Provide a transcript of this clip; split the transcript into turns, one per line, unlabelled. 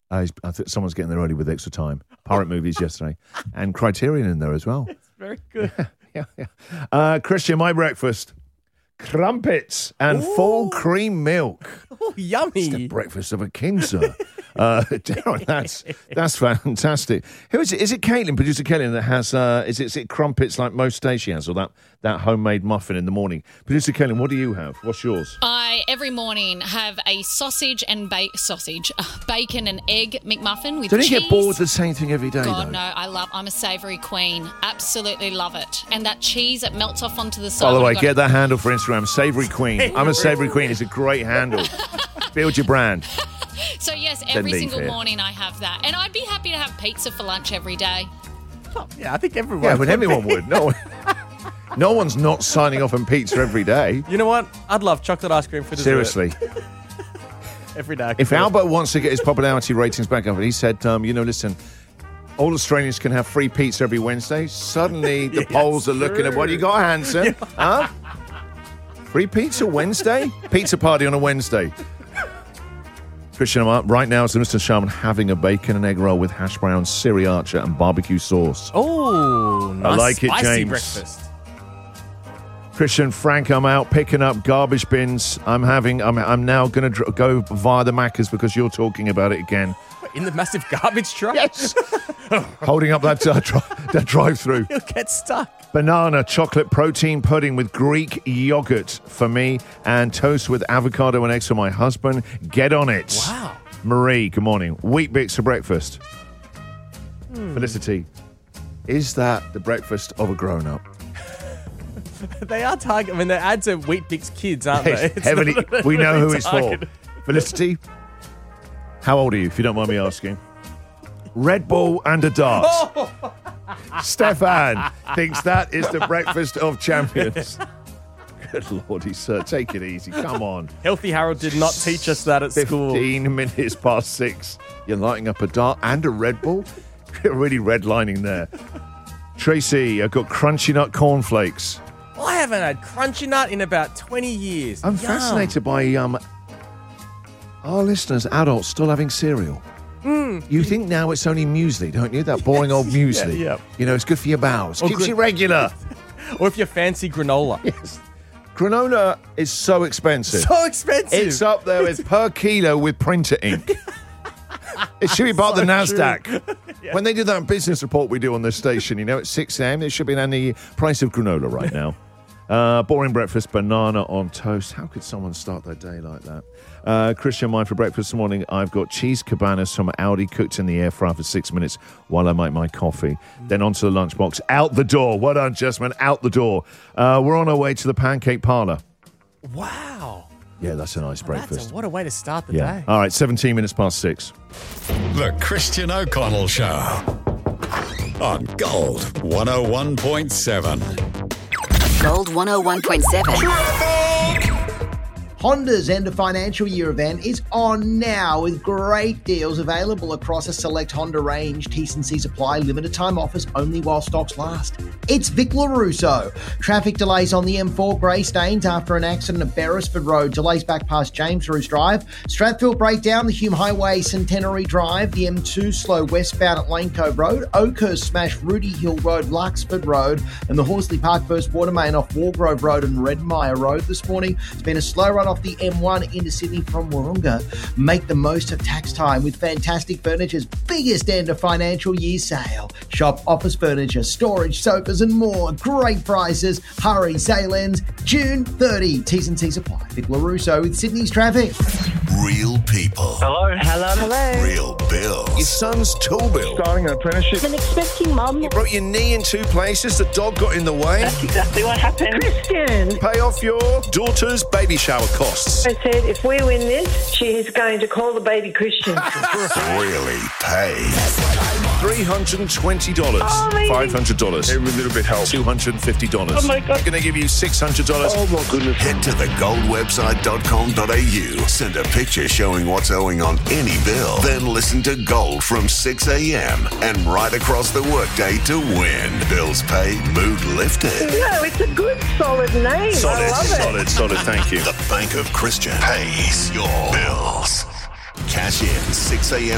I think someone's getting there early with Extra Time. Pirate movies yesterday. And Criterion in there as well.
It's very good.
Yeah. Christian, my breakfast. Crumpets and full cream milk.
Oh, yummy.
It's the breakfast of a king, sir. That's fantastic. Who is it? Is it Caitlin, producer Caitlin, that has, is it crumpets like most days she has, or that homemade muffin in the morning? Producer Caitlin, what do you have? What's yours?
I, every morning, have a sausage and bacon and egg McMuffin with cheese.
Don't you get bored of the same thing every day,
God,
though?
no, I'm a savoury queen. Absolutely love it. And that cheese that melts off onto the side.
By the way, get that handle for Instagram, Savoury Queen. I'm a Savoury Queen. It's a great handle. Build your brand.
So, yes, every single morning I have that. And I'd be happy to have pizza for lunch every day.
Oh, yeah, I think everyone
Yeah, but everyone would. No one's not signing off on pizza every day.
You know what? I'd love chocolate ice cream for dessert.
Seriously.
Every day.
If Albert wants to get his popularity ratings back up, and he said, listen, all Australians can have free pizza every Wednesday. Suddenly the polls are looking at, what do you got, Hanson? Huh? Free pizza Wednesday? Pizza party on a Wednesday. Christian, I'm up right now, so Mr. Sharman having a bacon and egg roll with hash browns, sriracha, and barbecue sauce.
Oh, nice.
I like it,
spicy
James.
Breakfast.
Christian, Frank, I'm out picking up garbage bins. I'm now going to go via the Maccas because you're talking about it again.
In the massive garbage truck?
Yes. Holding up that drive-through.
You'll get stuck.
Banana chocolate protein pudding with Greek yogurt for me and toast with avocado and eggs for my husband. Get on it.
Wow.
Marie, good morning. Wheat Bix for breakfast. Felicity, is that the breakfast of a grown-up?
They are targeted. I mean, they're ads of Wheat Bix kids, aren't they? It's
Heavily,
not
we know
really
who it's
targeted.
for. Felicity, how old are you, if you don't mind me asking? Red Bull and a dart. Stefan thinks that is the breakfast of champions. Good lordy, sir. Take it easy. Come on.
Healthy Harold did not teach us that at school.
15 minutes past 6. You're lighting up a dart and a Red Bull? You're really redlining there. Tracy, I've got Crunchy Nut cornflakes.
I haven't had Crunchy Nut in about 20 years.
I'm
Yum.
fascinated by our listeners, adults, still having cereal. You think now it's only muesli, don't you? That boring old muesli.
Yeah.
You know, it's good for your bowels. Keeps you regular.
Or if you fancy granola.
Yes. Granola is so expensive.
So expensive.
It's up there with per kilo with printer ink. It should be part of the NASDAQ.
Yeah.
When they do that business report we do on this station, at 6 a.m., it should be on the price of granola right now. Boring breakfast, banana on toast. How could someone start their day like that? Christian, mine for breakfast this morning, I've got cheese cabanas from Aldi cooked in the air fryer for 6 minutes while I make my coffee. Then onto the lunchbox. Out the door. Well done, Jasmine. Out the door. We're on our way to the pancake parlour.
Wow.
Yeah, that's a nice breakfast.
What a way to start the day.
All right, 17 minutes past 6.
The Christian O'Connell Show on Gold 101.7.
Gold 101.7.
Honda's end of financial year event is on now with great deals available across a select Honda range. T&Cs apply, limited time offers only while stocks last. It's Vic LaRusso. Traffic delays on the M4 Grey Staines after an accident at Beresford Road. Delays back past James Roos Drive. Strathfield breakdown, the Hume Highway Centenary Drive. The M2 slow westbound at Lane Cove Road. Oakhurst smash Rudy Hill Road, Luxford Road. And the Horsley Park burst water main off Wargrove Road and Redmire Road this morning. It's been a slow run off the M1 into Sydney from Wahroonga. Make the most of tax time with Fantastic Furniture's biggest end of financial year sale. Shop office furniture, storage, sofas and more. Great prices. Hurry, sale ends June 30. T&Cs apply. Vic LaRusso with Sydney's traffic.
Real people.
Hello.
Real bills.
Your son's tool bill.
Starting an apprenticeship.
An expecting mum.
You broke your knee in 2 places. The dog got in the way.
That's exactly what happened. Christian.
Pay off your daughter's baby shower costs.
I said, if we win this, she is going to call the baby Christian.
Really pay.
$320.
Oh, amazing.
$500.
Every little bit helps.
$250.
Oh, my God.
I'm going to give you $600.
Oh, my goodness.
Head to thegoldwebsite.com.au. Send a picture showing what's owing on any bill. Then listen to Gold from 6 a.m. and right across the workday to win. Bills paid, mood lifted.
No, it's a good, solid name. I love it.
Solid. Thank you.
The Bank of Christian pays your bills. Cash in 6 a.m.